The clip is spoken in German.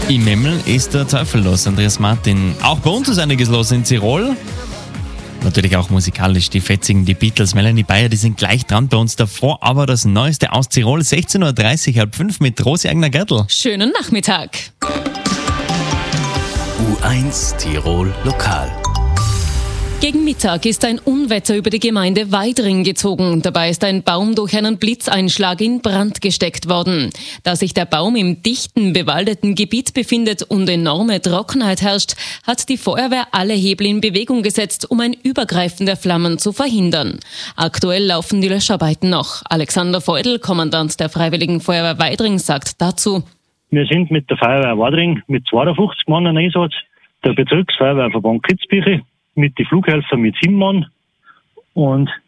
Im Memel ist der Teufel los, Andreas Martin. Auch bei uns ist einiges los in Tirol. Natürlich auch musikalisch, die Fetzigen, die Beatles, Melanie Bayer, die sind gleich dran bei uns davor. Aber das Neueste aus Tirol, 16.30 Uhr, halb 5 mit Rosi Eigner-Gertl. Schönen Nachmittag. U1 Tirol Lokal. Gegen Mittag ist ein Unwetter über die Gemeinde Weidring gezogen. Dabei ist ein Baum durch einen Blitzeinschlag in Brand gesteckt worden. Da sich der Baum im dichten, bewaldeten Gebiet befindet und enorme Trockenheit herrscht, hat die Feuerwehr alle Hebel in Bewegung gesetzt, um ein Übergreifen der Flammen zu verhindern. Aktuell laufen die Löscharbeiten noch. Alexander Feudel, Kommandant der Freiwilligen Feuerwehr Weidring, sagt dazu: Wir sind mit der Feuerwehr Weidring mit 52 Mann im Einsatz, der Bezirksfeuerwehrverband Kitzbühel mit den Flughelfern mit 7 Mann und